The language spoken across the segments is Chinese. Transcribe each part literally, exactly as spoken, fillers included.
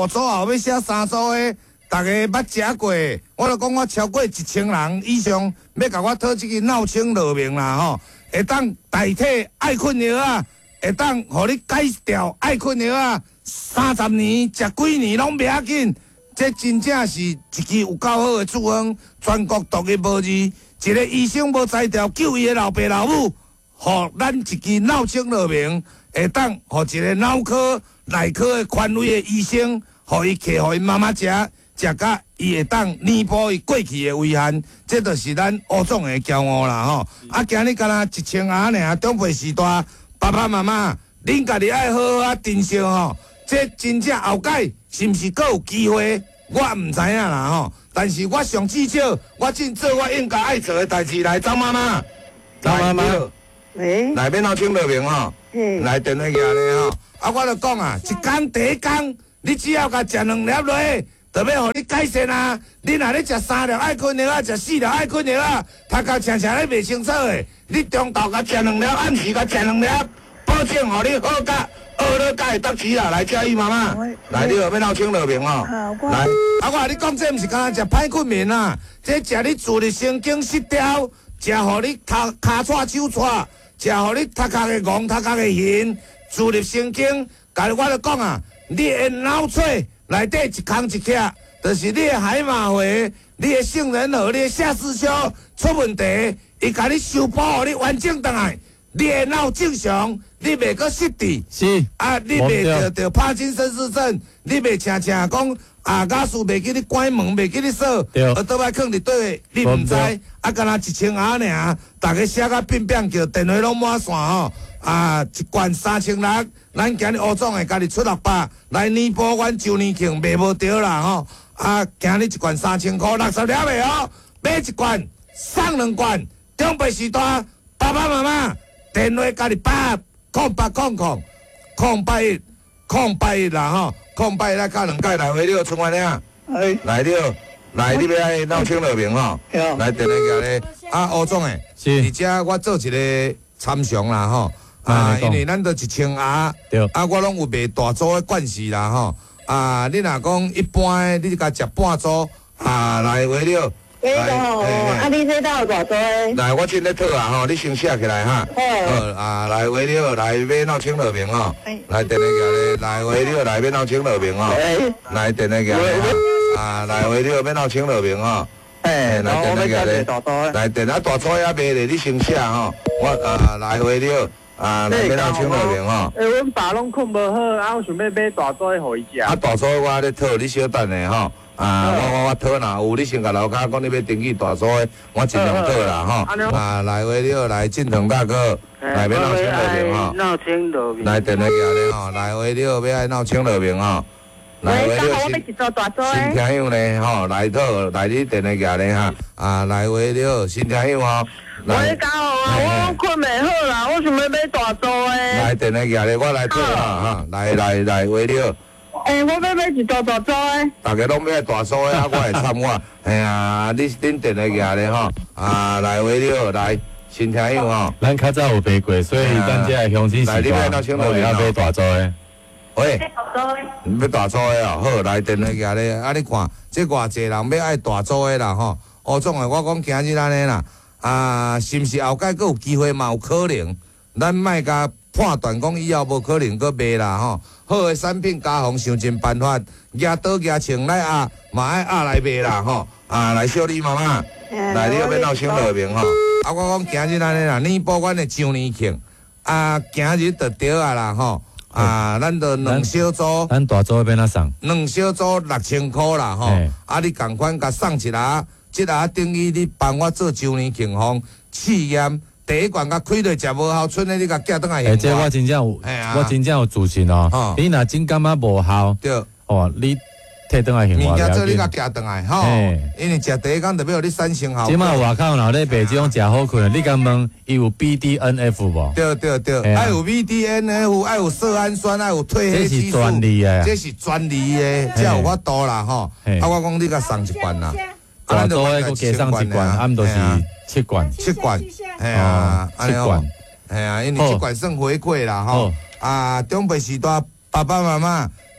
组后要写三组的，大家捌食过，我就讲我超过一千人以上要甲我讨这个闹清乐名啦吼，会当代替爱困药啊，会当互你改掉爱困药啊，三十年食几年拢袂要紧，这真正是一支有够好的处方，全国独一无二，一个医生无才调救伊的老爸老母，互咱一支闹清乐名，会当互一个脑科、内科的权威的医生，互伊摕互伊妈妈食。食甲伊会当弥补伊过去的遗憾，这就是咱乌总的骄傲啦吼！啊，今日敢若一千盒尔，长辈时代，爸爸妈妈，恁家己爱好好啊珍惜吼！这真正后届是毋是阁有机会？我毋知影啦吼！但是我上至少，我尽做我应该爱做的代志来。张妈妈， 张妈妈， 喂，来免闹清乐名吼，来电话举咧吼！啊，我就讲啊，一工第一工，你只要甲食两粒落去。就要互你改善啊！你若咧食三粒爱困药啊，食四粒爱困药啊，头壳常常咧袂清楚诶。你中昼甲食两粒，暗时甲食两粒，保证互你好甲学了甲会得起啦！来，嘉义妈妈，来你后要闹清乐名哦。来，啊我甲你讲，这毋是干食歹困眠啊，这食你自律神经失调，食互你头骹喘手喘，食互你头壳会戆，头壳会晕，自律神经。甲我咧讲啊，你的脑髓。内底一空一徛，就是你的海马回、你的杏仁核、你的下视丘出问题，伊甲你修补互你完整倒来，你的脑正常，你袂阁失智。 是啊，你袂得着帕金森氏症，你袂常常讲啊，家属袂记你关门，袂记你锁，而倒摆放伫对，你毋知，啊，敢若一千盒尔，大家写甲变变叫电话拢满线吼。啊，一罐三千六，咱今日乌总会家己出六百来弥补阮周年庆卖无着啦吼！啊，今日一罐三千块，六十粒的哦，买一罐送两罐。长辈时代，爸爸妈妈电话家己八空八空空空八一空八一啦吼，空八一来加两届来回了，春晚了，来了，来你要爱闹清乐名吼，来电话家咧，啊，乌总诶，而且我做一个参详啦吼。啊，因为咱都一千盒，啊，我拢有卖大组的罐系啦吼。啊，你若讲一般的，你甲食半组，啊，来回了。 诶吼，啊，你这到有大组的？ 来，我正咧套啊吼，你先写起来哈。好。啊，来回了，来买闹清乐名吼。来电话举咧，来回了，来买闹清乐名吼。来电话举咧，啊，来回了，买闹清乐名吼。哎，来电话举咧，来电话大组也卖咧，你先写吼。我啊，来回了。啊，来买闹清乐名吼！ 诶，阮爸拢困无好，啊，我想要买大组的互伊食。 啊，大组我咧讨，你小等下吼。啊，我我我讨若有，你先甲楼骹讲你要登记大组的，我尽量讨啦吼。啊，来话了，来进藤大哥，来买闹清乐名吼。 闹清乐名。 来电话举咧吼，来话了要爱闹清乐名吼。来话了新听友咧吼，来讨来你电话举咧哈。啊，来话了新听友吼。 喂，家好啊，我困袂好啦，我想要买大组诶。 来电话举咧，我来做啦哈，来来来，话了。 诶，我要买一组大组诶。 大家拢买大组诶，啊，我会参我。哎呀，你恁电话举咧吼，啊，来话了，来新听友吼。 咱较早有买过，所以咱这个乡亲习惯，我也要买大组诶。 喂，要大组诶哦，好，来电话举咧，啊，你看，这偌济人要爱大组诶啦吼。乌总诶，我讲今日安尼啦。啊，是毋是后届阁有机会嘛？有可能，咱莫甲判断讲以后无可能阁卖啦吼。好诶产品加防想尽办法，举倒举穿来压，嘛爱压来卖啦吼。啊，来小李妈妈，来你要闹清乐名吼。啊，我讲今日安尼啦，弥补阮诶周年庆，啊，今日就对啊啦吼。啊，咱就两小组， 咱大组要哪送？ 两小组六千块啦吼。啊，你共款甲送一盒。即下等于你帮我做周年庆方试验，第一罐甲开落食无效，剩诶你甲寄倒来用。 诶，这我真正有，我真正有自信哦。你若真感觉无效，对，哦，你摕倒来用我。物件做你甲寄倒来吼，因为食第一工特别有你产生效。即马外口若咧卖即种食好困，你敢问伊有 B D N F 无？对对对，爱有 B D N F， 爱有色氨酸，爱有褪黑激素。这是专利诶，这是专利诶，才有法度啦吼。啊，我讲你甲送一罐啦。大组诶，佮加上一罐，暗都是七罐，七罐，系啊，七罐，系啊，因为七罐算回馈啦吼。啊，长辈时代爸爸妈妈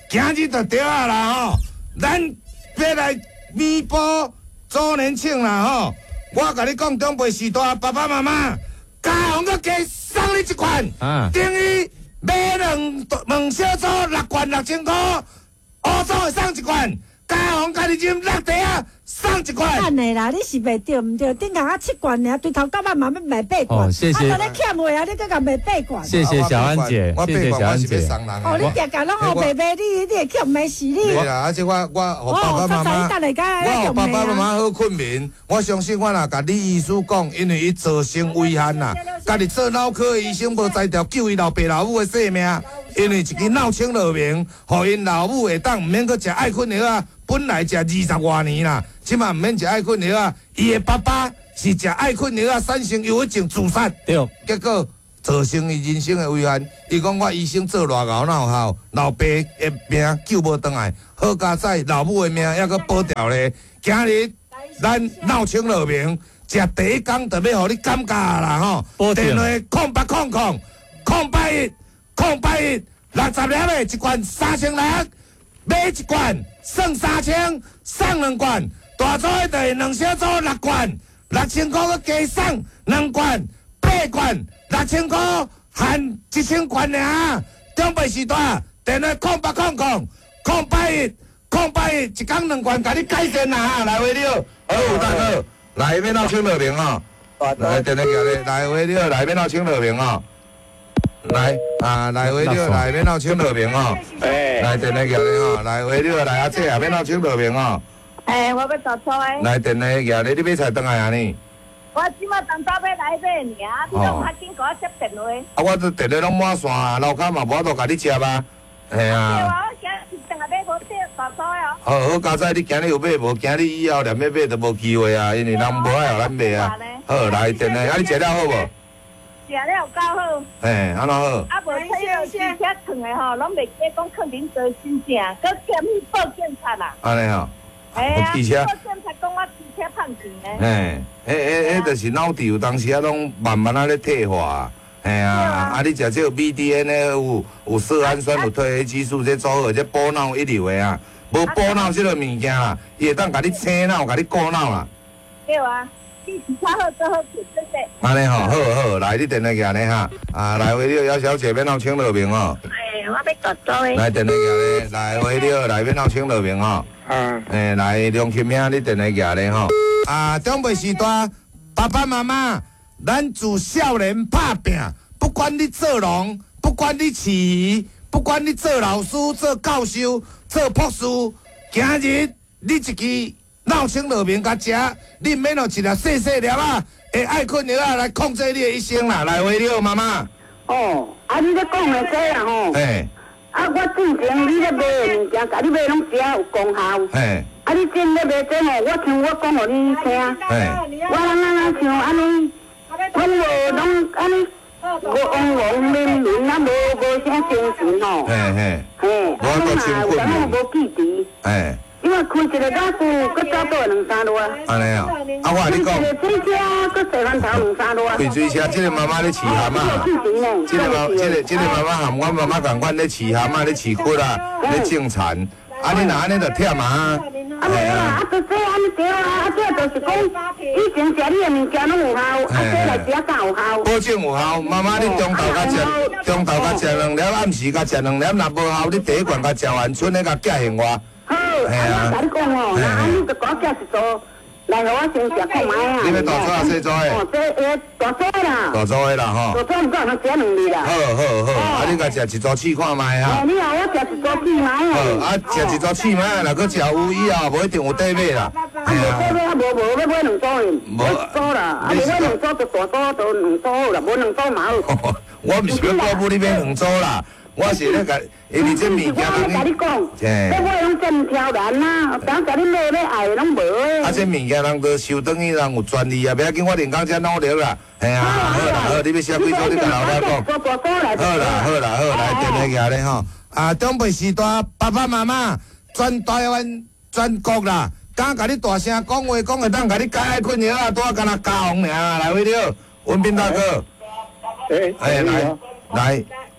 今日就对啊啦吼，咱要来弥补周年庆啦吼。我甲你讲，长辈时代爸爸妈妈，家红个加送你一罐， 啊， 等于买两两小组六罐六千块，乌组会送一罐，家红家己啉六茶啊，送一罐。 等下啦，你是袂对毋对？顶下啊七罐尔，对头到尾嘛要卖八罐。 哦，谢谢。 啊，你欠话啊，你搁甲卖八罐。 谢谢小安姐，谢谢小安姐。 哦，你常常拢互卖卖，你你会欠没死你。 对啦，而且我我互爸爸妈妈，我互爸爸妈妈好困眠。我相信我若甲李医师讲，因为伊造成危险啦，家己做脑科医生无才调救伊老爸老母的性命，因为一支脑清热明，互因老母会当毋免搁食爱困药啊。本来食二十多年啦，即马毋免食爱困药啊。伊的爸爸是食爱困药啊，产生忧郁症自杀， 对， 结果造成伊人生的危险。伊讲我医生做偌熬哪有效，老爸的命救无回来，好佳哉老母的命还阁保掉咧。今日咱闹清热明，食第一工就要互你感觉啦吼。电话空八空空空八一空八一六十粒的一罐三千六，买一罐算三千，送两罐。大组的就是两小组六罐，六千块佮加送两罐，八罐六千块含一千罐尔。长辈时代电话空八空空空八一空八一，一工两罐，甲你改善啦！来回了，好，大哥，来要闹清热明哦。来电话叫你来回了，来要闹清热明哦。来啊，来回了，来要闹清热明哦。哎，来电话叫你哦，来回了，来阿姐也要闹清热明哦。 哎，我要做错诶。 来电话叫你，你买菜倒来啊你？ 我即马当早要来买尔，你拢较紧甲我接电话。 啊，我这电话拢满线啊，楼骹嘛无法度甲你接啊。系啊。对啊， 我今日定下买无这大组哦。 好好，佳哉，你今日有买无？今日以后连要买都无机会啊，因为人无爱互咱买啊。好，来电话，啊你食了好无？ 食了够好。 嘿，安怎好？ 啊，无睇到汽车藏的吼，拢袂记讲肯定做新正，佮检去报检察啦。 安尼吼。 哎呀， 汽车。 报检察讲我汽车趁钱呢。 嘿，迄迄迄就是脑瘤，当时啊拢慢慢啊咧退化。嘿啊，啊你食这个 B D N 呢有有色氨酸有褪黑激素这组合，这补脑一流的啊。无补脑这个物件啦，伊会当甲你清脑，甲你顾脑啦。 对啊。较好做好做做做。 安尼吼，好好，来你电话叫你哈，啊来回了，姚小姐要闹清热明哦。 哎，我要大组的。 来电话叫你，来回了，来要闹清热明哦。嗯。诶，来梁琴兄，你电话叫你吼。啊，长辈时代，爸爸妈妈，咱自少年打拼，不管你做农，不管你饲鱼，不管你做老师、做教授、做博士，今日你一支。闹清热明甲食，你免用一粒细细粒啊，会爱困药啊来控制你的一生啦。来回了，妈妈。 哦，啊，你咧讲的这啊吼。嘿。啊，我之前你咧卖的物件，甲你卖拢只有功效。嘿。啊，你真咧卖这吼，我像我讲互你听。嘿。我人啊像安尼，拢无拢安尼，无往往面面啊，无无啥精神吼。嘿嘿。嘿。我都真困难。无记忆。嘿。因为开一个老夫，佮走倒两三路啊。安尼哦，啊我你讲。开一个水车，佮洗番头两三路啊。开水车，这个妈妈咧饲蛤蟆。这个妈，这个这个妈妈含阮妈妈共款咧饲蛤蟆，咧饲骨啊，咧种田。啊，你若安尼就忝啊。啊没啦，啊就这安尼对啊，啊这就是讲，以前食你的物件拢有效，啊这来食较有效。保证有效，妈妈你中昼甲食，中昼甲食两粒，暗时甲食两粒，若无效，你第一罐甲食完，剩的甲寄现我。好，啊，我甲你讲哦，那安尼就讲这一组，来互我先食看卖啊。你要大组啊，小组的？哦，这诶大组的啦。大组的啦吼。大组唔够，通食两粒啦。好好好，啊，你甲食一组试看卖哈。你互我食一组试卖啊。好，啊，食一组试卖，若佫食有以后，无一定有底买啦。啊，无底买啊，无无要买两组的，无组啦，啊，无买两组就大组就两组啦，无两组嘛好。我毋是要鼓舞你买两组啦。我是咧甲，因为这物件，我甲你讲，这买拢真挑人啦，当甲你买要爱拢无诶。啊，这物件人都收等于人有专利啊，不要紧，我连工遮努力啦，系啊，好啦好，你要写几组你甲老板讲。好啦好啦好，来电话寄咧吼。啊，长辈时代，爸爸妈妈，全台湾全国啦，敢甲你大声讲话，讲会当甲你解爱困药啊，拄啊干那加红尔，来回了，文斌大哥。诶，哎来来。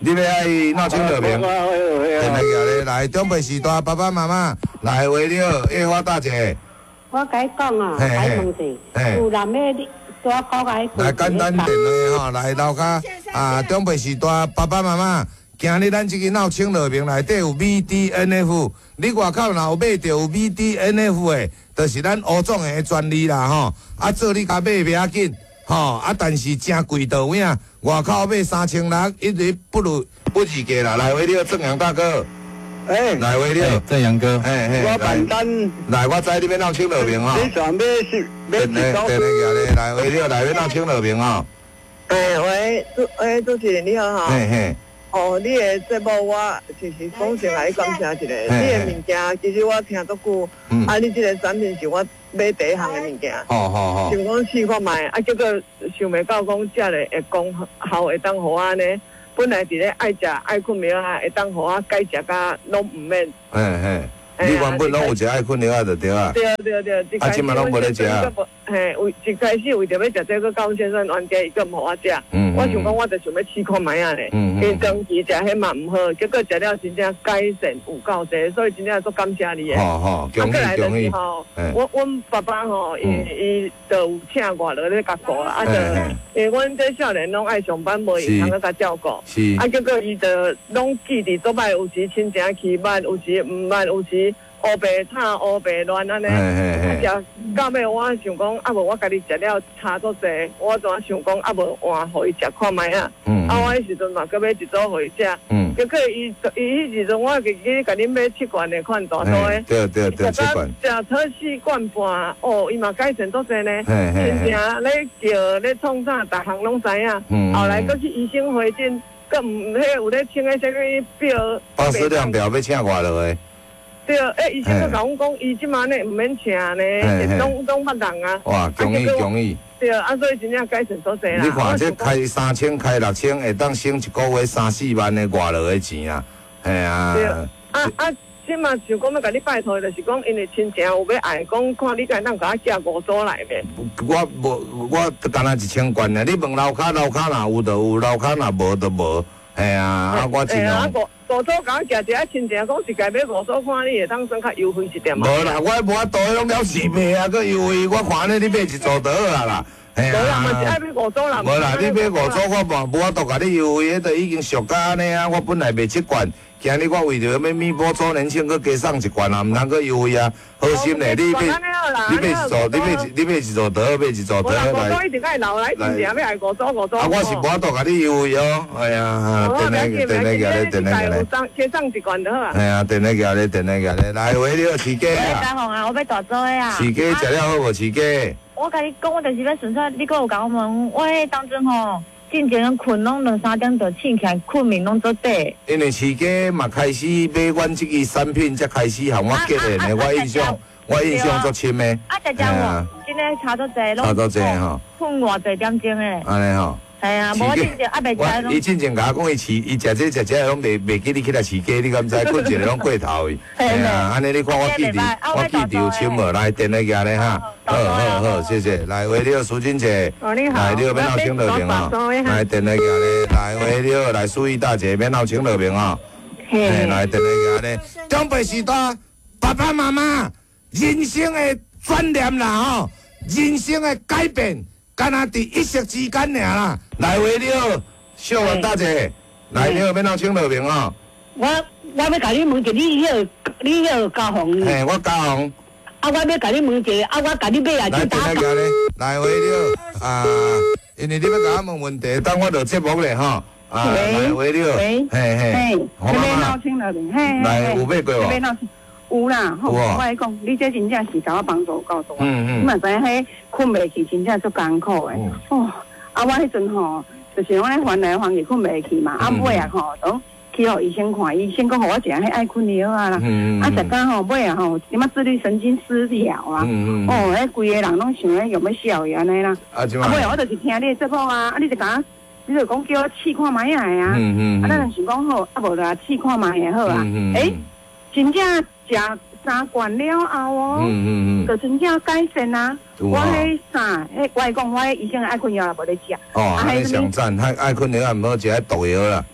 你要爱闹清热眠，电来叫你来中北时代爸爸妈妈来为了叶花大姐。 我甲你讲啊，来问者，有男的你多讲甲伊。 来简单点的吼，来楼骹啊中北时代爸爸妈妈。今日咱这个闹清热眠内底有 V D N F， 你外口若有买着有 V D N F 的，就是咱欧总的专利啦吼。啊，做你甲买袂要紧，吼啊，但是真贵到有影，外口买三千六，一直不如不如价啦。来，为了正阳大哥， 哎， 来为了正阳哥， 哎哎， 我简单， 来，我知你要闹清热眠吼。 你想买是买是高？等下下来为了来要闹清热眠吼。 哎喂，主哎主持人你好哈。 嘿嘿。 哦，你的节目我就是讲先来感谢一下，你的物件其实我听足久，啊，你这个产品是我买第一项的物件， 好好好， 想讲试看卖，啊，结果想袂到讲这个会功效会当互我呢，本来伫咧爱食爱困眠啊，会当互我改食甲拢毋免， 嘿嘿。你原本拢有食爱困了啊，就对啊。 对对对， 啊，即摆拢无咧食。 嘿，为一开始为着要食这个高先生原价伊个毋互我食，我想讲我就想要试看卖啊咧，因为长期食迄嘛毋好，结果食了真正改善有够济，所以真正足感谢你诶。 好好，恭喜恭喜。 我阮爸爸吼，伊伊就有请我落咧甲顾啦，啊就因为阮这少年拢爱上班，无闲通去甲照顾，啊结果伊就拢记伫做摆，有时亲情气慢，有时毋慢，有时。乌白炒乌白乱安尼，食到尾我想讲，啊无我家己食了差足济，我怎想讲啊无换互伊食看卖啊？啊我迄时阵嘛，搁要一组互伊食，结果伊伊迄时阵我自己甲恁买七罐的款大多的， 对对对，七罐， 食错四罐半，哦，伊嘛改善足济呢，真正咧叫咧创啥，逐项拢知影，后来搁去医生会诊，搁毋迄有咧清个啥物表， 报时量表要请偌落个。 对，诶，医生佮我讲，伊即马呢毋免请呢，拢拢捌人啊。 哇，恭喜恭喜！ 对啊，所以真正改善足济啦。 你看这开三千、开六千，会当省一个月三四万的外落的钱啊！系啊。对啊，啊啊，即马想讲要甲你拜托，就是讲因为亲情有要爱，讲看你敢当甲我寄五组来呗。我无，我干那一千罐呢。你问楼骹，楼骹若有就有，楼骹若无就无。系啊，啊我尽量。五组甲我食一下亲情，讲是家买五组看你会当算较优惠一点嘛？无啦，我无法度，拢了四倍啊，佮优惠。我看你你买一组就好啦。系啊。无啦，嘛是爱买五组啦。无啦，你买五组我无无法度甲你优惠，迄个已经俗甲安尼啊。我本来卖七罐，今日我为着要弥补周年庆，佮加送一罐啊，毋通佮优惠啊。好心嘞，你买你买一组，你买你买一组得，买一组得来。五组一定爱留来，亲情要爱五组五组。啊，我是无法度甲你优惠哦。哎呀，电来电来叫你电来叫你。先送一罐就好啊。系啊，电来叫你电来叫你，来回了饲鸡啊。大红啊，我要大组的啊。饲鸡食了好无？饲鸡。我甲你讲，我就是要顺便，你搁有甲我问，我迄当阵吼。进前困拢两三点就醒起来，困眠拢做底。因为饲鸡嘛开始买阮即个产品，才开始向我结缘的。我印象，我印象足深的。啊，食食我，今日差足济，差足济吼。困偌济点钟诶。安尼吼。系啊，无进前啊袂食拢。伊进前甲我讲，伊饲，伊食这食这拢袂袂记你起来饲鸡，你敢知？困一个拢过头去。系啊，安尼你看我记住，我记住深无？来，电来家咧哈。好好好，谢谢。来，为了苏金姐，来你要闹清热眠啊！来，电来家咧，来为了来苏姨大姐要闹清热眠啊！来，电来家咧，长辈时代爸爸妈妈人生的转念啦吼，人生的改变。干那伫一夕之间尔啦，来为了小王大姐，来你要闹清热眠啊！我我要甲你问一下，你迄你迄嘉宏？嘿，我嘉宏。啊，我要甲你问一下，啊，我甲你买啊，去打打。来为了啊，因为你要甲我问问题，等我录节目咧吼。啊，来为了，嘿嘿，我要闹清热眠，嘿，来有买过无？有啦，吼！我来讲，你这真正是甲我帮助够大。嗯嗯。你嘛知影，迄困袂去，真正足艰苦诶。哦，啊，我迄阵吼，就是我咧翻来翻去困袂去嘛。啊，尾啊吼，都去互医生看，医生讲互我食迄爱困药啊啦。嗯嗯。啊，食到吼尾啊吼，什么自律神经失调啊。嗯嗯。哦，迄规个人拢想咧用要消伊安尼啦。啊，啊，尾我就是听你节目啊，啊，你就甲，你就讲叫我试看卖下啊。嗯嗯。啊，咱想讲好，啊无就试看卖下好啊。嗯嗯。诶，真正。食三罐了后哦，嗯嗯嗯，就真正改善啊！我迄啥，迄我讲我迄医生爱困药也无咧食。哦，安尼上赞，爱爱困药也毋好食，迄毒药啦。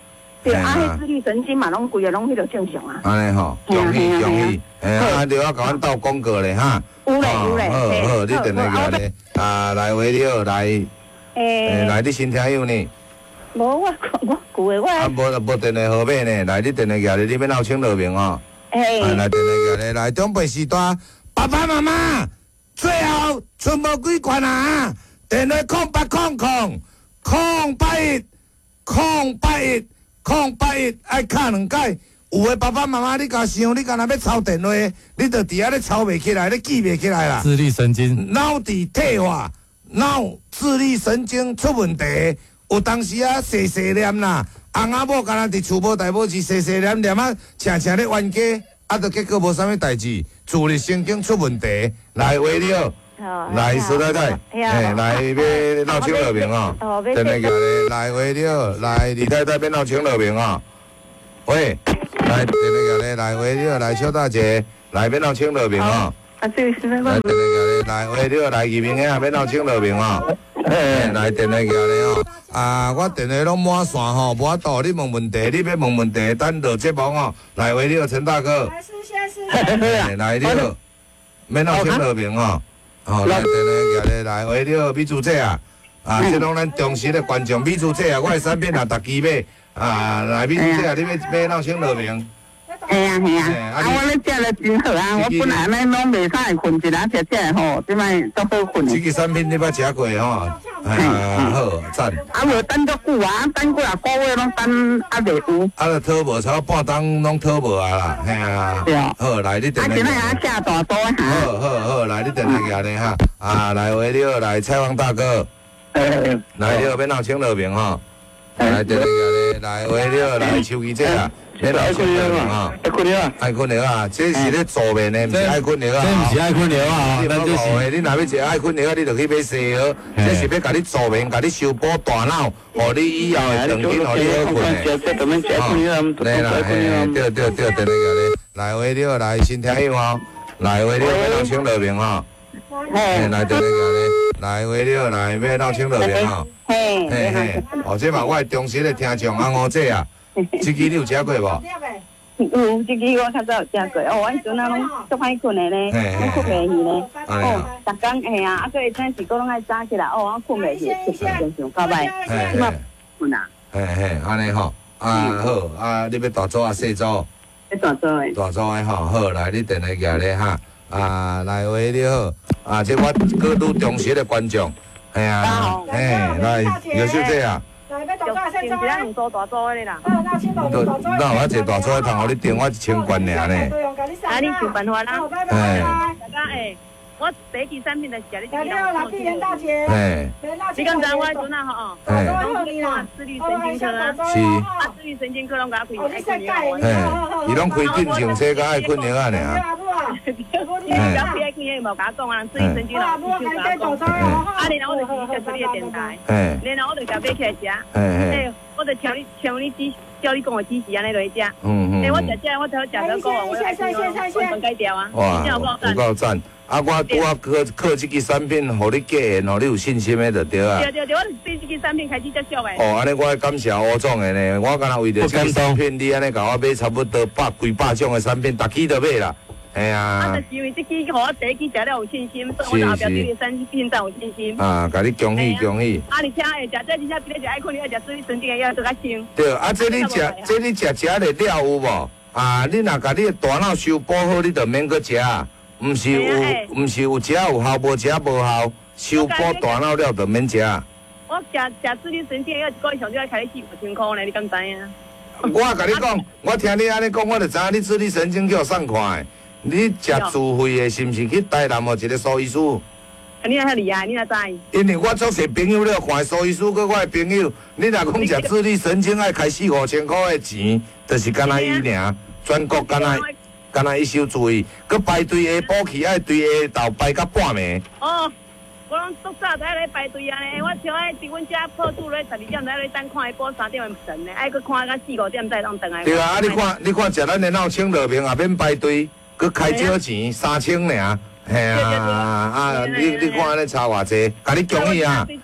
对，啊，迄自律神经嘛，拢规个拢迄个正常啊。 安尼吼，恭喜恭喜，哎，啊，你要甲阮斗广告咧哈。 有嘞有嘞。 好好，你等下个咧，啊，来维了来，诶，来你新听友呢？ 无我我旧的我。 啊，无无电话号码呢？来，你等下个咧，你要闹清乐名哦。哎。来，等下个咧，来中北时段，爸爸妈妈，最后剩无几关啊！电话空八空空空八一空八一空八一，爱敲两解。有诶爸爸妈妈，你甲想，你敢若要抄电话，你就伫遐咧抄袂起来，你记袂起来啦。 自律神经脑伫退化，脑自律神经出问题，有当时啊细细念啦，翁仔某敢若伫厝无代无志，细细念念啊，常常咧冤家，啊，就结果无啥物代志，自律神经出问题，来话了。来，苏太太，哎，来要闹清乐名哦，等下个咧，来话了，来李太太要闹清乐名哦，喂，来等下个咧，来话了，来邱大姐，来要闹清乐名哦， 啊，对，是那个。 来等下个咧，来话了，来移民个要闹清乐名哦，哎，来等下个咧哦，啊，我电话拢满线吼，无法度，你问问题，你要问问题，等落节目哦，来话了，陈大哥， 来，是先是。 来了，要闹清乐名哦。哦，来，等下个咧，来，为了美珠姐啊，啊，即拢咱忠实的观众，美珠姐啊，我的产品也逐期买，啊，来，美珠姐啊，你要买闹清乐名？ 系啊系啊，啊，我咧食了真好啊，我本来咧拢袂使困一下食食吼，即摆都好困。 这个产品你捌食过吼？啊，好，赞。 啊，无等足久啊，等几啊个月拢等啊袂有。 啊，讨无超半当拢讨无啊啦，嘿啊。对啊。好，来，你等下。啊，今仔啊下大多哈。好好好，来，你等下个咧哈，啊，来，为了来采访大哥。来了，要闹清乐名吼。来，等下个咧，来，为了来手机姐啊。你爱困了啊！爱困了啊！爱困了啊！这是咧做面的，唔是爱困了啊！ 这唔是爱困了啊！ 咱这是你若要食爱困了，你就去买西药。这是要甲你做面，甲你修补大脑，互你以后的长筋，互你好困的。来啦，对对对，等那个咧，来为了来新听友哦，来为了要闹清乐名哦。嘿，来等那个咧，来为了来要闹清乐名哦。嘿嘿嘿，哦，这嘛我系忠实的听众阿五姐啊。这支你有食过无？ 有，这支我较早有食过。哦，我迄阵啊拢足歹困的咧，拢困袂去咧。哦，逐工嘿啊，啊，佫会醒时，佫拢爱早起来。哦，我困袂去，常常常到摆，即马困啊。 嘿嘿，安尼吼，啊好，啊你要大组啊细组？要大组的。 大组的吼，好来，你电话举咧哈，啊来话你好，啊这我各路忠实的观众，系啊，嘿，来姚小姐啊。 就先一两组大组的啦。 都那我一个大组的通，互你订我一千罐尔呢。 啊，你想办法啦。 哎。 大家哎，我第一期产品就是食你这个。 老老人大姐。 哎。 你刚才我迄阵啊吼， 哎。 拢去看自律神经科啊。 是。 啊，自律神经科拢甲我开爱困药。 哎。伊拢开镇静剂甲爱困药啊尔。 你不要开爱困药，无甲我讲啊，自律神经老师就甲我讲。啊，然后我就去接触你的电台。哎。然后我就甲买起来食。哎哎。我就听你听你指叫你讲的指示安尼落去食。嗯嗯。哎，我食食，我头食到讲完，我爱困药完全改掉啊。 哇，有够赞！啊，我拄啊靠靠这支产品，互你检验，互你有信心的就对啊。 对对对，我是对这支产品开始接触的。 哦，安尼我感谢吴总的呢，我敢若为着这支产品，你安尼甲我买差不多百几百种的产品，逐期都买啦。哎呀！ 啊，就是因为这支，互我第一支食了有信心，所以我后壁对你产品才有信心。 啊，甲你恭喜恭喜！ 啊，而且会食这真正比你食爱困，你爱食水神经的药更较清。 对，啊，这你食，这你食食得了有无？啊，你若甲你的大脑修补好，你就免搁食啊。毋是有，毋是有食有效，无食无效，修补大脑了就免食。 我食食自律神经药一个月上就要开你四五千块呢，你敢知影？ 我甲你讲，我听你安尼讲，我就知影你自律神经叫送看的。你食自费的，是毋是去台南某一个苏医师？ 你哪遐厉害？你哪知？ 因为我足侪朋友了，看苏医师跟我的朋友，你若讲食自律神经爱开四五千块的钱，就是干那伊尔，全国干那。干那一收注意，佮排队下晡去，爱对下昼排到半暝。 哦，我拢足早在咧排队啊呢，我像爱伫阮遮破厝咧十二点在咧等看下晡三点的神呢，爱佮看到四五点再当等来。 对啊，啊你看，你看，食咱的闹清乐名也免排队，佮开少钱三千尔，嘿啊啊！你你看安尼差偌济，甲你恭喜啊！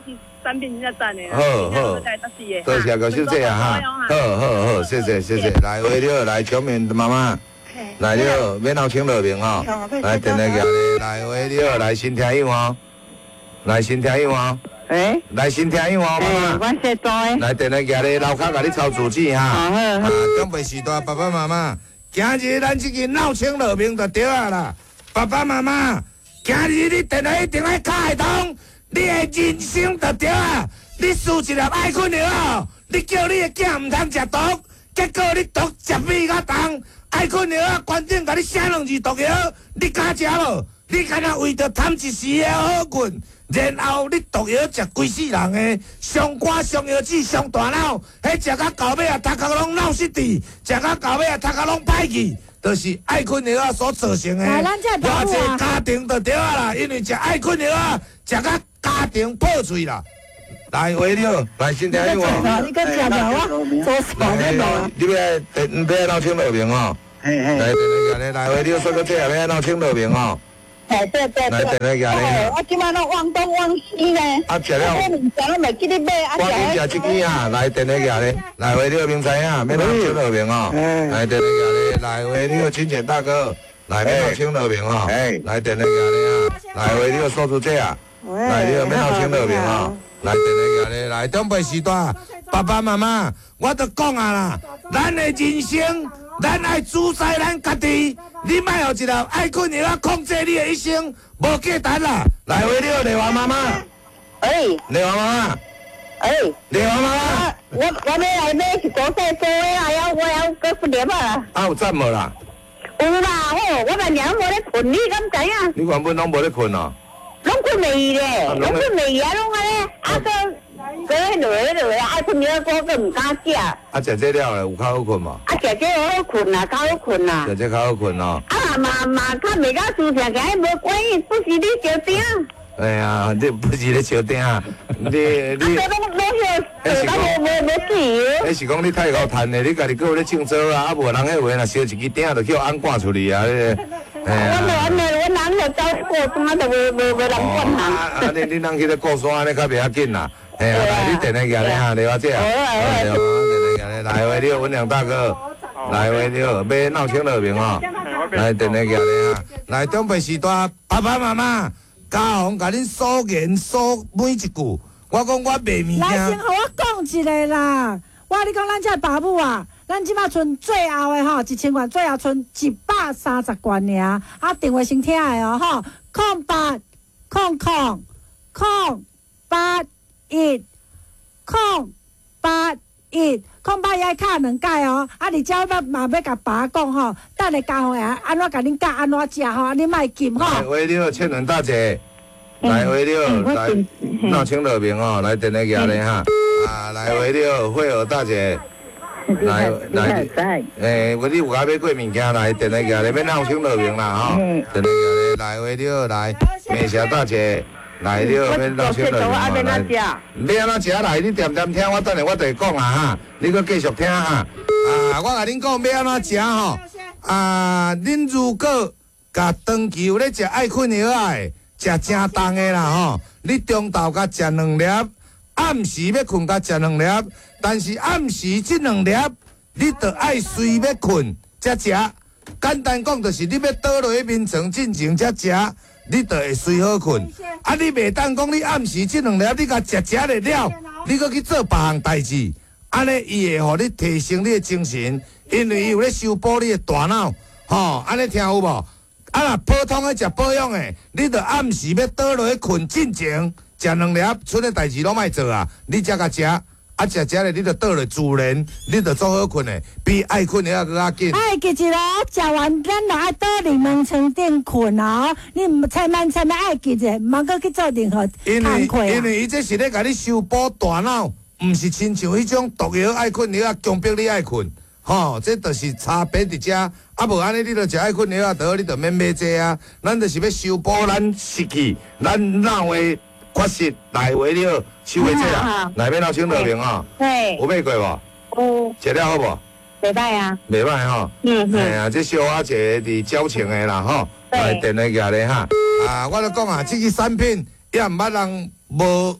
产品真正赞的。 好好，多谢高小姐啊哈，好好好，谢谢谢谢，来为了来小敏的妈妈。来了，免闹请乐明哦，来电来家咧，来喂了，来先听一话，来先听一话， 诶， 来先听一话，妈妈， 我先做诶， 来电来家咧，楼骹甲你抄字纸哈，啊，长辈时代，爸爸妈妈，今日咱这个闹请乐明就对啊啦，爸爸妈妈，今日你电来一定要开通，你的人生就对啊，你输一粒爱困药哦，你叫你的囝唔通食毒，结果你毒食米甲重。爱困药啊，关键甲你写两字毒药，你敢食无？你敢若为着贪一时的好困，然后你毒药食规世人的，伤肝伤腰子伤大脑，迄食到到尾啊，头壳拢脑失智，食到到尾啊，头壳拢歹去，就是爱困药啊所造成的。偌济家庭就对啊啦，因为食爱困药啊，食到家庭破碎啦。来，为了来先听你话。 你跟讲讲我做啥在弄？ 你要电，你要闹清乐明哦。嘿嘿。来，电来家来，为了说个这样，要闹清乐明哦。 对对对。 来，电来家咧。 我即摆拢忘东忘西呢。 啊，食了。 我物件拢袂记你买，啊食。我食一支啊，来电来家咧，来为了明知影，要闹清乐明哦。来电来家咧，来为了亲戚大哥，来要闹清乐明哦。来电来家咧啊，来为了说出这啊，来了要闹清乐明哦。来，电来家咧，来长辈时代，爸爸妈妈，我都讲啊啦，咱的人生，咱爱主宰咱家己，你莫有一粒爱困药啊控制你的一生，无简单啦。来，为了丽华妈妈， 哎， 丽华妈妈， 哎， 丽华妈妈， 我我要来买一锅菜做的啊，要我要搁不点啊。 啊有赞无啦？ 有啦，吼，我半夜拢无咧困，你敢知影？ 你原本拢无咧困哦。 拢困袂去咧，拢困袂去啊，拢安尼，啊个个落咧落咧，爱困了个个唔敢食。 啊，食这了咧，有较好困嘛？ 啊，食这好困啦，较好困啦。 食这较好困哦。 啊嘛嘛，较袂甲舒适，个无关系，不是你小丁。 哎呀，你不是咧小丁，你你。 啊，拢拢许，呃，咱无无无死。 迄是讲你太高趁的，你家己搁咧种草啊，啊无人迄话若烧一支鼎，就叫安挂出去啊！ 我我我我人就走过山，就无无无人管他。 啊，你你人去咧过山，安尼较袂要紧啦。哎呀，来你电来家咧哈，你话这啊？对啊，电来家咧，来为了文良大哥，来为了要闹清乐明哦，来电来家咧哈，来长辈时代，爸爸妈妈，家红甲恁数言数每一句，我讲我卖物件。 来，先互我讲一个啦，我你讲咱这爸母啊。咱即马剩最后的吼，一千元，最后剩一百三十元尔。啊，电话先听的哦，吼，空八空空空八一空八一空八一爱敲两届哦。啊，而且我嘛要甲爸讲吼，等下家伙呀，安怎甲恁教安怎食吼，你莫急吼。 来，为了千人大姐，来为了来闹清乐明哦，来电来家咧哈，啊，来为了惠儿大姐。来来，诶，我你有甲买过物件来，电来家咧，要闹清乐明啦吼，电来家咧，来为了来美霞大姐，来了要闹清乐明嘛，来，要安怎食来？你点点听，我等下我就讲啊哈，你搁继续听哈。啊，我甲恁讲要安怎食吼，啊，恁如果甲长期有咧食爱困药诶，食正重诶啦吼，你中昼甲食两粒，暗时要困甲食两粒。但是暗时这两粒，你着爱睡要困才食。简单讲，就是你要倒落去眠床进前才食，你着会睡好困。啊，你袂当讲你暗时这两粒，你甲食食了了，你搁去做别项代志，安尼伊会互你提升你的精神，因为伊有咧修补你的大脑。吼，安尼听有无？啊，若普通的食保养的，你着暗时要倒落去困进前食两粒，剩的代志拢莫做啊，你才甲食。啊，食食咧，你着倒落自然，你着做好困诶，比爱困诶还搁较紧。 哎，记住咯，食完咱就爱倒入眠床顶困哦。你唔千万千万爱记住，唔通搁去做任何工课啊。 因为伊这是咧甲你修补大脑，唔是亲像迄种毒药爱困药啊，强迫你爱困。吼，这就是差别伫遮。啊，无安尼你着食爱困药啊，倒你着免买这啊。咱就是要修补咱失去咱脑诶。确实来为了收的这啊，来要闹清乐明哦。 对。 有买过无？ 有。 食了好无？ 袂歹啊。 袂歹吼。嗯嗯。哎呀，这小阿姐伫矫情的啦吼，来电来家咧哈。啊，我咧讲啊，这个产品也毋捌人无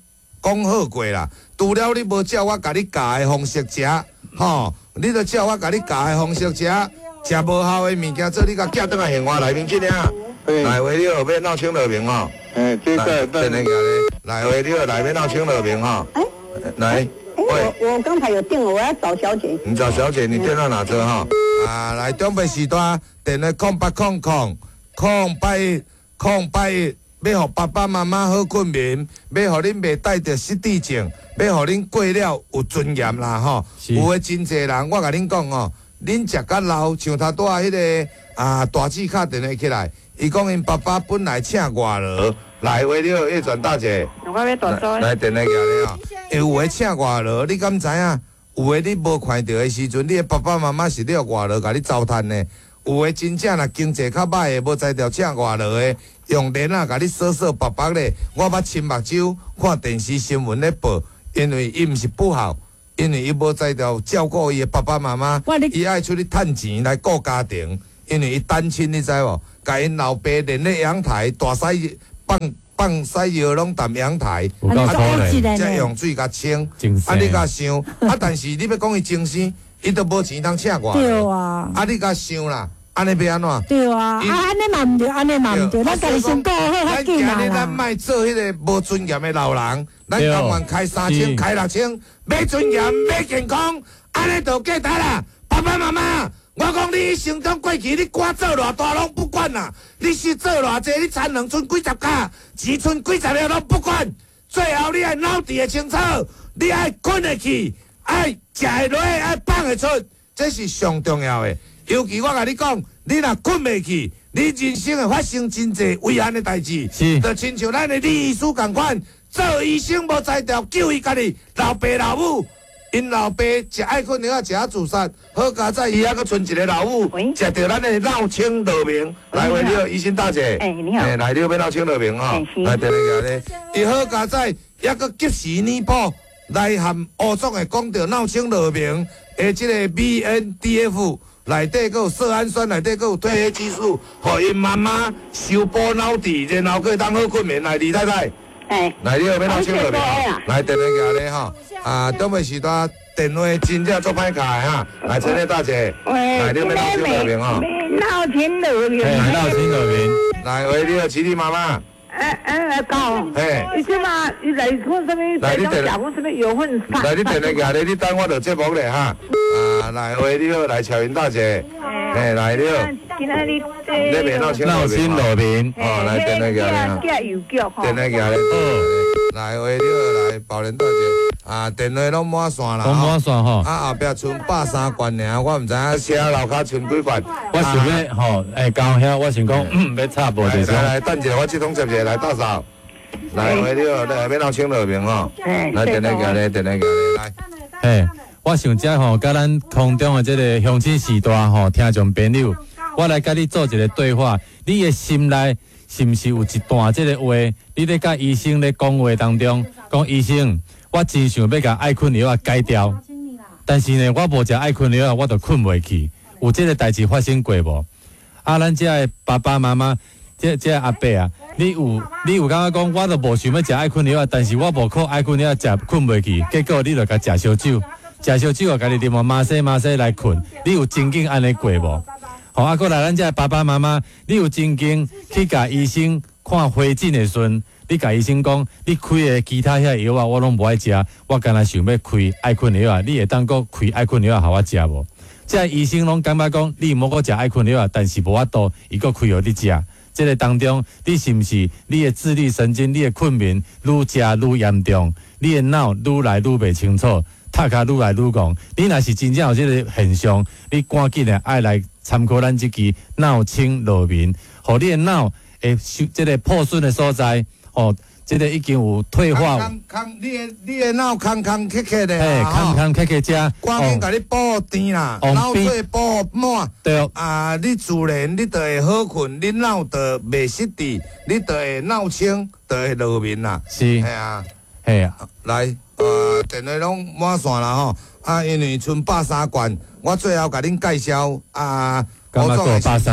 讲好过啦。除了你无照我甲你教的方式食，吼，你着照我甲你教的方式食，食无效的物件，做你甲寄倒来县外内面去尔。来回了要闹清乐明吼。 哎，这个等下咧，来回了来要闹清乐明吼。 哎， 来。 我我刚才有订了，我要找小姐。 你找小姐，你电到哪车哈？啊，来中北时段电了空八空空空八空八，要互爸爸妈妈好困眠，要互恁袂带着失智症，要互恁过了有尊严啦吼。有诶真侪人，我甲恁讲吼，恁食甲老，像头拄啊迄个啊大姊敲电话起来，伊讲因爸爸本来请外劳。来回了叶转大姐， 我要大做。 来电来个咧吼，有诶请外劳，你敢知影？有诶你无看到诶时阵，你诶爸爸妈妈是了外劳，甲你糟蹋呢。有诶真正若经济较歹诶，无才调请外劳诶，用链啊甲你扫扫白白咧。我捌亲目睭看电视新闻咧报，因为伊毋是不好，因为伊无才调照顾伊诶爸爸妈妈，伊爱出去趁钱来顾家庭，因为伊单亲，你知无？甲因老爸连咧阳台大洗。放放洗药拢踮阳台，啊，才用水甲清。啊，你甲想，啊，但是你要讲伊精神，伊都无钱通请外。 对啊。 啊，你甲想啦，安尼要安怎？ 对啊。啊，安尼嘛毋对，安尼嘛毋对，咱家己先顾好较紧啦。 咱莫做迄个无尊严的老人，咱甘愿开三千、开六千，要尊严、要健康，安尼就过头啦。爸爸妈妈。我讲你一生中过去，你官做偌大拢不管啦，你是做偌济，你田两剩几十甲，钱剩几十了拢不管。最后你爱脑地会清楚，你爱困会去，爱食会落，爱放会出，这是上重要的。尤其我甲你讲，你若困袂去，你人生会发生真济危险的代志，就亲像咱的李医师共款，做医生无才调，救伊家己老爸老母。因老爸食爱困了，食啊自杀，好佳在伊还阁剩一个老母，食着咱的闹清乐明。来，喂，你好，医生大姐。 哎，你好。 哎，来，你要闹清乐明哈。来，电话咧。伊好佳在，还阁及时弥补，来含乌总的讲着闹清乐明的即个 B N D F 内底阁有色氨酸，内底阁有褪黑激素，互因妈妈修补脑底，然后可以当好困眠。来，李太太。 哎， 来，你有要闹清乐明哈？来，电话给咧哈。啊，东北时段电话真正做歹卡的哈。来，陈丽大姐，来，你有要闹清乐明哈？ 闹清乐明， 闹清乐明。 来，喂，你好，琪丽妈妈。 哎哎，高， 嘿， 你即马你来看什么？来，你电讲什么油混菜？ 来，你电话给咧，你等我做节目咧哈。啊，来，喂，你好，来，乔云大姐。哎，来，你好。 今仔日那边闹清乐明。哦，来，电话给咧哈。电话给咧。来，喂，你好，来，宝莲大姐。啊，电话拢满线啦。 拢满线吼。 啊，后壁剩百三罐尔，我毋知影写楼骹剩几罐。 我想要吼，哎，到遐我想讲要插无就是。 来来，等者，我即通接者来大嫂。来，喂，你好，来，要闹清乐明吼。来，电话给咧，电话给咧，来。 嘿，我想遮吼，甲咱空中的这个乡亲时代吼，听众朋友，我来甲你做一个对话，你的心内是毋是有一段这个话？你咧甲医生咧讲话当中，讲医生，我真想要甲爱困药啊改掉，但是呢，我无食爱困药啊，我就困袂去。有这个代志发生过无？啊，咱遮的爸爸妈妈，这这阿伯啊，你有你有感觉讲，我都无想要食爱困药啊，但是我无靠爱困药食困袂去，结果你就甲食烧酒，食烧酒啊，家己啉啊麻西麻西来困，你有真经安尼过无？好，啊，过来咱遮爸爸妈妈，你有真经去甲医生看回诊的时阵，你甲医生讲，你开的其他遐药啊，我拢无爱食，我干那想要开爱困药啊，你会当搁开爱困药啊，互我食无？遮医生拢感觉讲，你莫搁食爱困药啊，但是无法度，伊搁开互你食。这个当中，你是毋是你的自律神经、你的困眠愈食愈严重，你的脑愈来愈袂清楚，塔卡愈来愈戆。你若是真正有这个现象，你赶紧的爱来参考咱这支脑清乐明，互你的脑会这个破损的所在，哦，这个已经有退化。 空空，你的你的脑空空缺缺的啊，空空缺缺遮， 赶紧甲你补甜啦，脑水补满。 对。 啊，你自然你就会好困，你脑就袂失智，你就会脑清，就会乐眠啦。 是。 系啊， 系啊。 来，呃，电话拢满线啦吼，啊，因为剩百三罐，我最后甲恁介绍啊， 干嘛做百三？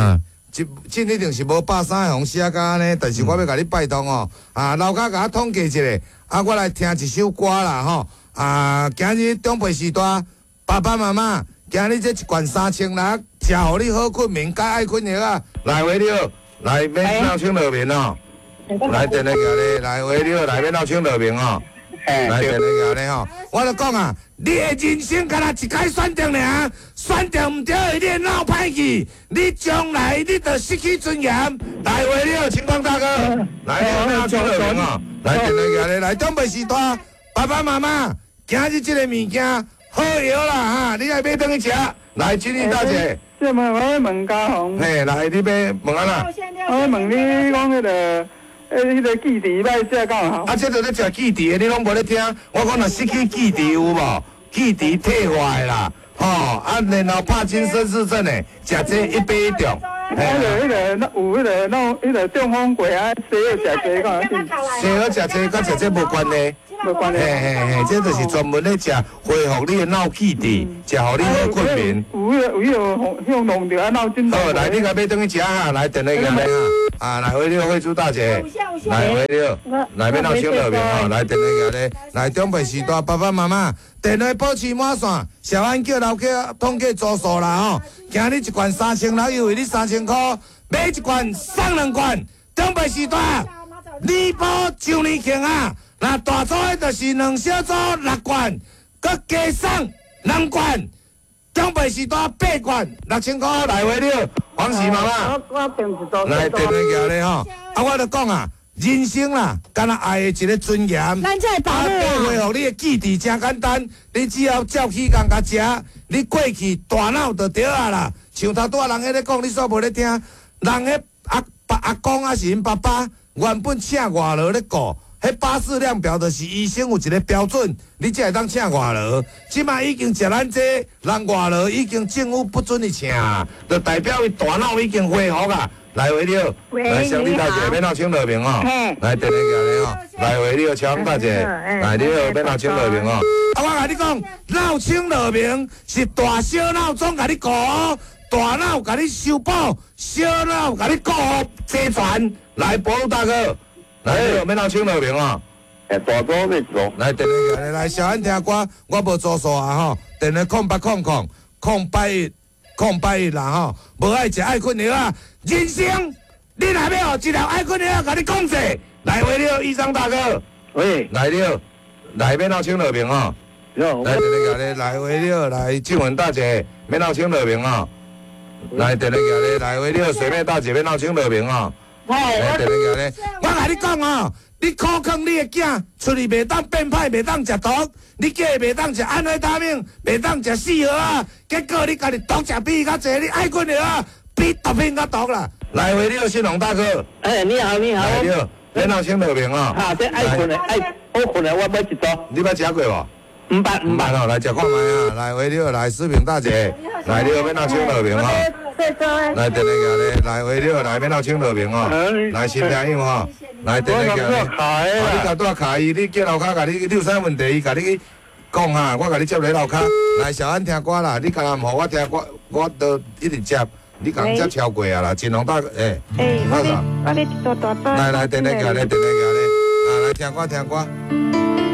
一真一定是无百三个红写甲安尼，但是我要甲你拜托哦，啊，老家甲我统计一下，啊，我来听一首歌啦吼，啊，今日长辈时代，爸爸妈妈，今日这一罐三千六，食互你好困眠，甲爱困药啊，来回了，来免闹清乐眠哦，来电来个咧，来回了，来免闹清乐眠哦。来，电来个咧吼，我就讲啊，你的人生敢若一摆选择尔，选择唔对，你会闹歹去，你将来你就失去尊严。来，为了情况大哥，来，你要唱乐明哦，来，电来个咧，来，长辈时代，爸爸妈妈，今日这个物件好药啦哈，你来买转去食。来，今日大姐， 这问我问家红， 嘿，来，你买问安那？ 我问你讲迄个。诶，迄个记忆歹食敢好？ 啊，这都咧食记忆的，你拢无咧听。我讲若失去记忆有无？记忆退坏啦，吼、哦，啊，然后帕金森氏症诶，食这一杯一中。 迄个、迄个、那有迄个、那迄个中风过啊，西药食这个， 西药食这甲食这无关系。 无关系。 嘿嘿嘿，这就是专门咧食恢复你的脑记忆，食互你好困眠。 有迄个、有迄个，向弄着啊脑震荡。 好，来，你甲买转去食哈，来，电来个咧啊，啊，来回六惠珠大姐，来回六，来免闹小乐面吼，来电来个咧，来长辈时代爸爸妈妈，电话保持满线，小安叫老客统计住宿啦吼，今日一罐三千六，优惠你三千块，买一罐送两罐，长辈时代，年报周年庆啊！那大组的就是两小组六罐，佮加送两罐，长辈时代八罐，六千块来回了。黄氏妈妈， 我我订一组。 来订来个咧吼，啊，我就讲啊，人生啦，敢若爱的一个尊严。 咱这保姆啊， 恢复你的记忆真简单，你只要照起工甲食，你过去大脑就对啊啦。像头拄仔人迄咧讲，你煞无咧听，人迄阿爸阿公啊是因爸爸，原本请外劳咧顾。迄巴氏量表就是医生有一个标准，你才会当请外劳。即摆已经食咱这人外劳已经政府不准伊请，就代表伊大脑已经恢复啊。来回了，来小李大姐，免闹请乐明哦。来电来个咧哦，来回了，强大姐，来你好，免闹请乐明哦。啊，我甲你讲，闹请乐明是大小脑总甲你顾，大脑甲你修补，小脑甲你顾齐全。来，保姆大哥。来，免闹清乐明啊！ 诶，大组要做。 来，电话来来，小安听歌，我无做数啊吼。电话空八空空空八一空八一啦吼，无爱食爱困药啊！人生你若要一条爱困药，甲你讲者，来回了，医生大哥。 喂， 来了，来免闹清乐明啊！来，电话来来回了，来静文大姐，免闹清乐明啊！来，电话来来回了，水妹大姐，免闹清乐明啊！来，电话咧，我甲你讲哦，你苦坑你的囝，出去袂当变歹，袂当食毒，你叫伊袂当食安非他命，袂当食四号啊，结果你家己毒食比伊较济，你爱困药啊，比毒品较毒啦。来回了，新龙大哥。 哎，你好，你好。 来了，免闹清乐明啊。 哈，这爱困的爱，好困的我买一组。 你捌食过无？ 唔捌唔捌哦，来食看卖啊！来回了，来思平大姐，来了免闹清乐明啊。来电来个咧，来回了，来免闹清乐明哦。来新朋友哦，来电来个咧。你甲带卡伊，你叫楼骹甲你，你有啥问题，伊甲你讲哈，我甲你接来楼骹。来小安听歌啦，你敢若唔互我听歌，我都一直接。你共接超过啊啦，真龙大诶。 诶，我咧我咧一组大组。 来来电来个咧，电来个咧，啊来听歌听歌。